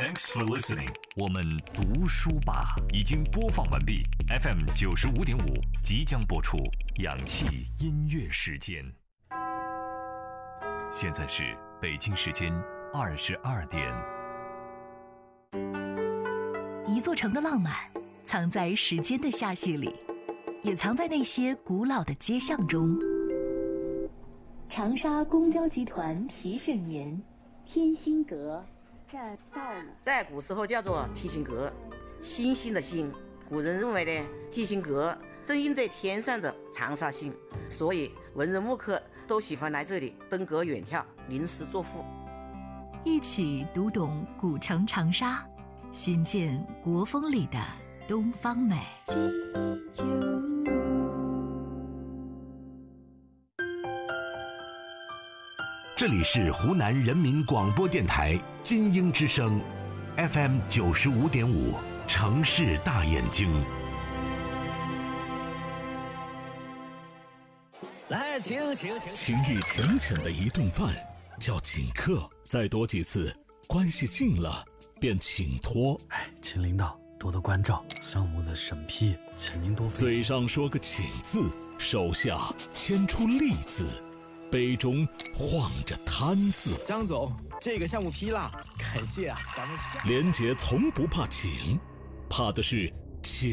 Thanks for listening。我们读书吧已经播放完毕 ，FM 95.5即将播出氧气音乐时间。现在是北京时间22点。 一座城的浪漫，藏在时间的下序里，也藏在那些古老的街巷中。长沙公交集团提示您：天心阁站到了。 在古时候叫做提心阁，星星的星。古人认为呢，提心阁正应对天上的长沙星，所以文人墨客都喜欢来这里登阁远眺，吟诗作赋。 一起读懂古城长沙，寻见国风里的东方美。 这里是湖南人民广播电台金鹰之声 FM 95.5城市大眼睛。 来，请。 情意浅浅的一顿饭叫请客，再多几次，关系近了便请托。 请领导多多关照，项目的审批，请您多费心。 嘴上说个请字，手下牵出利字，杯中晃着贪字。 张总，这个项目批了，感谢啊，咱们下。 连杰从不怕请，怕的是请